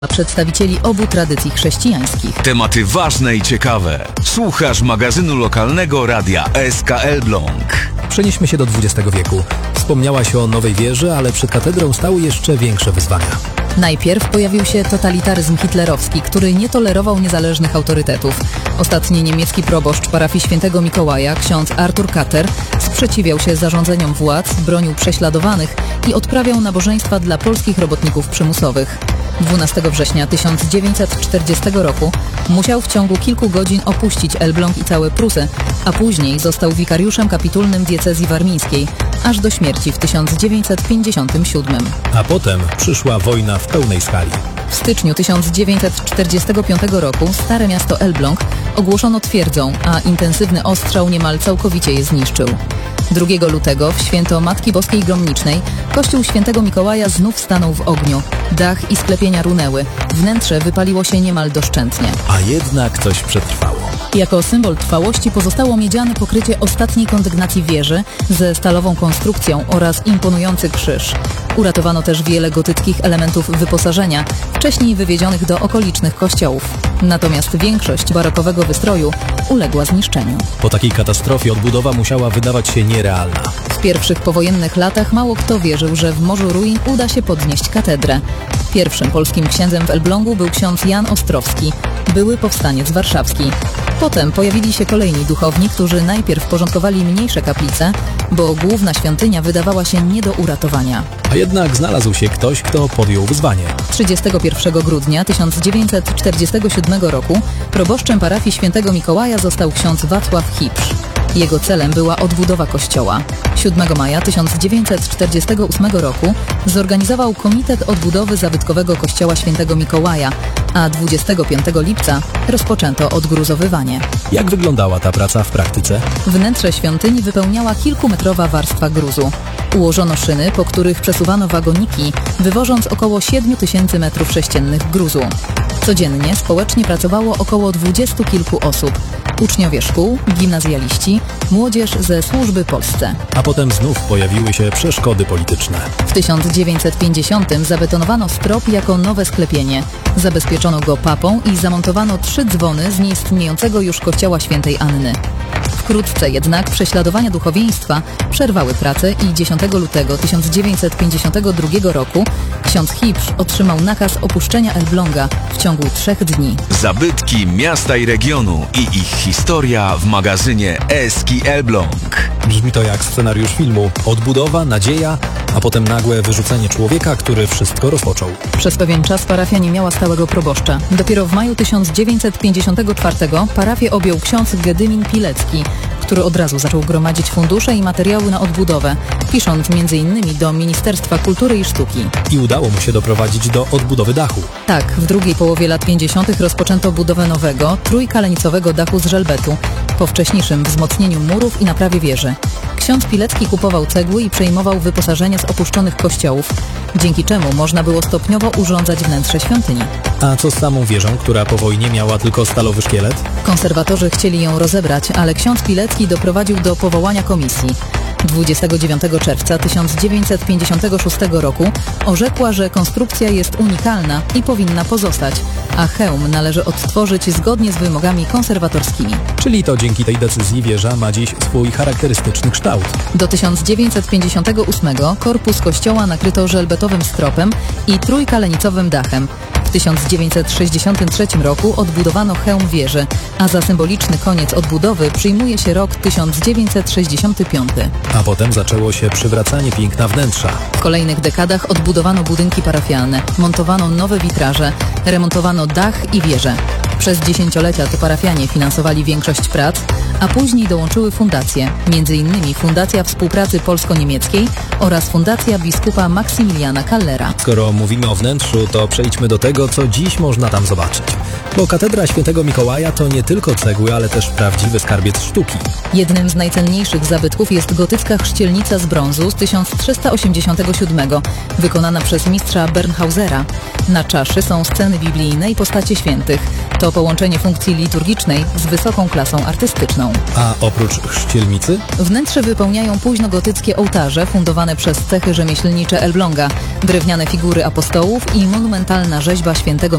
przedstawicieli obu tradycji chrześcijańskich. Tematy ważne i ciekawe. Słuchasz magazynu lokalnego radia SK Elbląg. Przenieśmy się do XX wieku. Wspomniałaś o nowej wieży, ale przed katedrą stały jeszcze większe wyzwania. Najpierw pojawił się totalitaryzm hitlerowski, który nie tolerował niezależnych autorytetów. Ostatni niemiecki proboszcz parafii Świętego Mikołaja, ksiądz Artur Kater, sprzeciwiał się zarządzeniom władz, bronił prześladowanych i odprawiał nabożeństwa dla polskich robotników przymusowych. 12 września 1940 roku musiał w ciągu kilku godzin opuścić Elbląg i całe Prusy, a później został wikariuszem kapitulnym diecezji warmińskiej, aż do śmierci w 1957. A potem przyszła wojna w pełnej skali. W styczniu 1945 roku Stare Miasto Elbląg ogłoszono twierdzą, a intensywny ostrzał niemal całkowicie je zniszczył. 2 lutego w święto Matki Boskiej Gromnicznej kościół Świętego Mikołaja znów stanął w ogniu. Dach i sklepienia runęły. Wnętrze wypaliło się niemal doszczętnie. A jednak coś przetrwało. Jako symbol trwałości pozostało miedziane pokrycie ostatniej kondygnacji wieży ze stalową konstrukcją oraz imponujący krzyż. Uratowano też wiele gotyckich elementów wyposażenia, wcześniej wywiezionych do okolicznych kościołów. Natomiast większość barokowego wystroju uległa zniszczeniu. Po takiej katastrofie odbudowa musiała wydawać się nierealna. W pierwszych powojennych latach mało kto wierzył, że w morzu ruin uda się podnieść katedrę. Pierwszym polskim księdzem w Elblągu był ksiądz Jan Ostrowski, były powstaniec warszawski. Potem pojawili się kolejni duchowni, którzy najpierw porządkowali mniejsze kaplice, bo główna świątynia wydawała się nie do uratowania. A jednak znalazł się ktoś, kto podjął wyzwanie. 31 grudnia 1947 roku proboszczem parafii Świętego Mikołaja został ksiądz Wacław Hipsz. Jego celem była odbudowa kościoła. 7 maja 1948 roku zorganizował Komitet Odbudowy Zabytkowego Kościoła Świętego Mikołaja, a 25 lipca rozpoczęto odgruzowywanie. Jak wyglądała ta praca w praktyce? Wnętrze świątyni wypełniała kilkumetrowa warstwa gruzu. Ułożono szyny, po których przesuwano wagoniki, wywożąc około 7000 m3 gruzu. Codziennie społecznie pracowało około 20 kilku osób. Uczniowie szkół, gimnazjaliści, młodzież ze służby Polsce. A potem znów pojawiły się przeszkody polityczne. W 1950 zabetonowano strop jako nowe sklepienie. Zabezpieczono go papą i zamontowano 3 dzwony z nieistniejącego już kościoła Świętej Anny. Wkrótce jednak prześladowania duchowieństwa przerwały pracę i 10 lutego 1952 roku ksiądz Hipsz otrzymał nakaz opuszczenia Elbląga w ciągu 3 dni. Zabytki miasta i regionu i ich historia w magazynie SK Elbląg. Brzmi to jak scenariusz filmu. Odbudowa, nadzieja, a potem nagłe wyrzucenie człowieka, który wszystko rozpoczął. Przez pewien czas parafia nie miała stałego proboszcza. Dopiero w maju 1954 parafię objął ksiądz Gedymin Pilecki, który od razu zaczął gromadzić fundusze i materiały na odbudowę, pisząc m.in. do Ministerstwa Kultury i Sztuki. I udało mu się doprowadzić do odbudowy dachu. Tak, w drugiej połowie lat 50. rozpoczęto budowę nowego, trójkalenicowego dachu z żelbetu, po wcześniejszym wzmocnieniu murów i naprawie wieży. Ksiądz Pilecki kupował cegły i przejmował wyposażenie z opuszczonych kościołów, dzięki czemu można było stopniowo urządzać wnętrze świątyni. A co z samą wieżą, która po wojnie miała tylko stalowy szkielet? Konserwatorzy chcieli ją rozebrać, ale ksiądz Pilecki doprowadził do powołania komisji. 29 czerwca 1956 roku orzekła, że konstrukcja jest unikalna i powinna pozostać, a hełm należy odtworzyć zgodnie z wymogami konserwatorskimi. Czyli to dzięki tej decyzji wieża ma dziś swój charakterystyczny kształt. Do 1958 korpus kościoła nakryto żelbetowym stropem i trójkalenicowym dachem. W 1963 roku odbudowano hełm wieży, a za symboliczny koniec odbudowy przyjmuje się rok 1965. A potem zaczęło się przywracanie piękna wnętrza. W kolejnych dekadach odbudowano budynki parafialne, montowano nowe witraże, remontowano dach i wieżę. Przez dziesięciolecia to parafianie finansowali większość prac, a później dołączyły fundacje, m.in. Fundacja Współpracy Polsko-Niemieckiej oraz Fundacja biskupa Maksymiliana Kallera. Skoro mówimy o wnętrzu, to przejdźmy do tego, co dziś można tam zobaczyć. Bo katedra Świętego Mikołaja to nie tylko cegły, ale też prawdziwy skarbiec sztuki. Jednym z najcenniejszych zabytków jest gotycka chrzcielnica z brązu z 1387, wykonana przez mistrza Bernhausera. Na czaszy są sceny biblijne i postacie świętych. To połączenie funkcji liturgicznej z wysoką klasą artystyczną. A oprócz chrzcielnicy? Wnętrze wypełniają późnogotyckie ołtarze fundowane przez cechy rzemieślnicze Elbląga, drewniane figury apostołów i monumentalna rzeźba Świętego